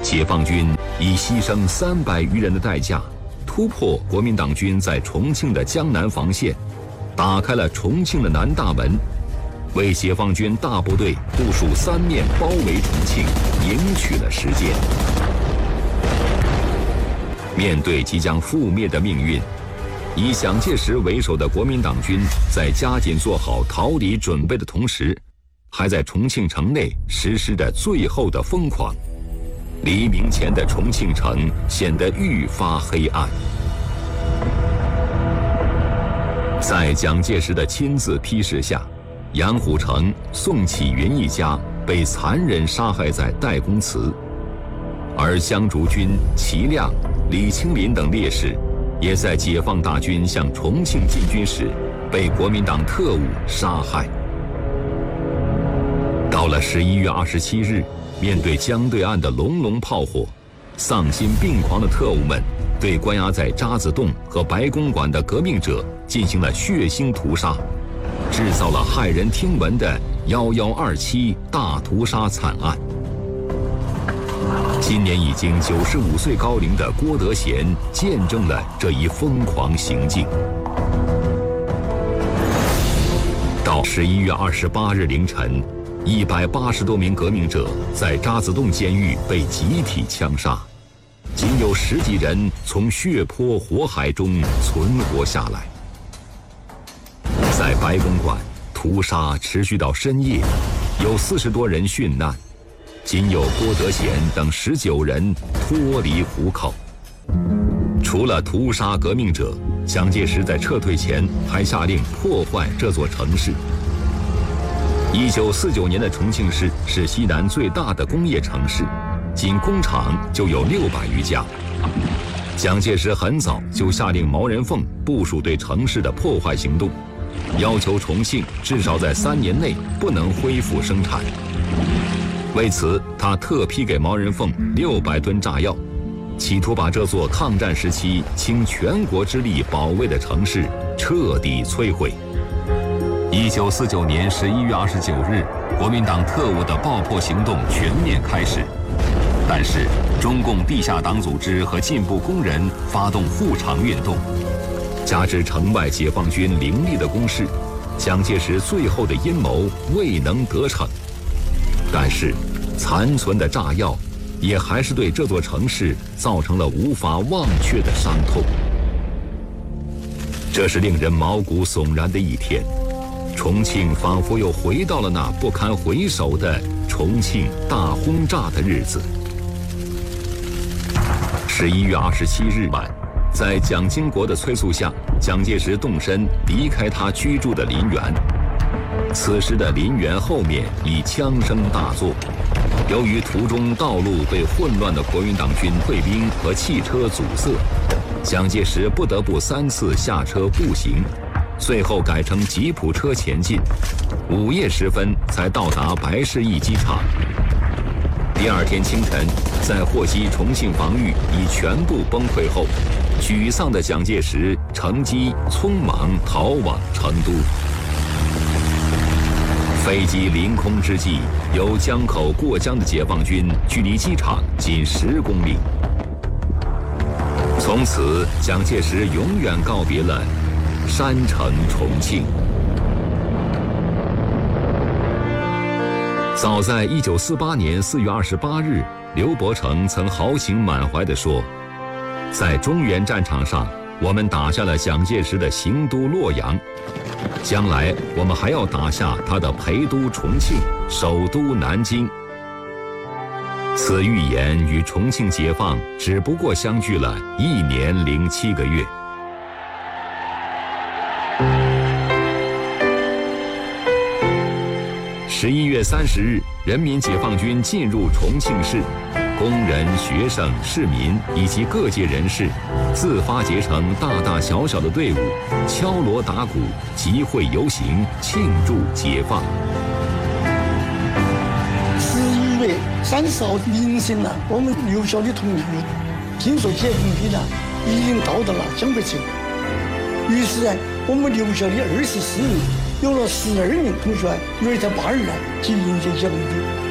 解放军以牺牲300余人的代价，突破国民党军在重庆的江南防线，打开了重庆的南大门，为解放军大部队部署3面包围重庆赢取了时间。面对即将覆灭的命运，以蒋介石为首的国民党军在加紧做好逃离准备的同时，还在重庆城内实施着最后的疯狂。黎明前的重庆城显得愈发黑暗。在蒋介石的亲自批示下，杨虎城、宋启云一家被残忍杀害在代公祠，而江竹君、齐亮、李清林等烈士也在解放大军向重庆进军时被国民党特务杀害。到了11月27日，面对江对岸的隆隆炮火，丧心病狂的特务们对关押在渣滓洞和白公馆的革命者进行了血腥屠杀，制造了骇人听闻的1127大屠杀惨案。今年已经95岁高龄的郭德贤见证了这一疯狂行径。到11月28日凌晨，180多名革命者在渣滓洞监狱被集体枪杀，仅有10几人从血泊火海中存活下来。在白公馆，屠杀持续到深夜，有40多人殉难，仅有郭德贤等19人脱离虎口。除了屠杀革命者，蒋介石在撤退前还下令破坏这座城市。1949年的重庆市是西南最大的工业城市，仅工厂就有600余家。蒋介石很早就下令毛人凤部署对城市的破坏行动，要求重庆至少在3年内不能恢复生产。为此，他特批给毛人凤600吨炸药，企图把这座抗战时期倾全国之力保卫的城市彻底摧毁。1949年11月29日，国民党特务的爆破行动全面开始，但是中共地下党组织和进步工人发动护长运动，加之城外解放军凌厉的攻势，蒋介石最后的阴谋未能得逞。但是残存的炸药也还是对这座城市造成了无法忘却的伤痛。这是令人毛骨悚然的一天，重庆仿佛又回到了那不堪回首的重庆大轰炸的日子。11月27日晚，在蒋经国的催促下，蒋介石动身离开他居住的林园。此时的林园后面已枪声大作，由于途中道路被混乱的国民党军退兵和汽车阻塞，蒋介石不得不3次下车步行，最后改乘吉普车前进，午夜时分才到达白市驿机场。第2天清晨，在获悉重庆防御已全部崩溃后，沮丧的蒋介石乘机匆忙逃往成都。飞机临空之际，由江口过江的解放军距离机场仅10公里。从此，蒋介石永远告别了山城重庆。早在1948年4月28日，刘伯承曾豪情满怀地说：“在中原战场上，我们打下了蒋介石的行都洛阳，将来我们还要打下他的陪都重庆、首都南京。”此预言与重庆解放只不过相距了1年07个月。11月30日，人民解放军进入重庆市，工人、学生、市民以及各界人士自发结成大大小小的队伍，敲锣打鼓，集会游行，庆祝解放。 11月30号凌晨了，我们留校的同学听说解放军呢已经到达了江北城，于是呢，我们留校的24人有了12名同学约在8日来去迎接解放军。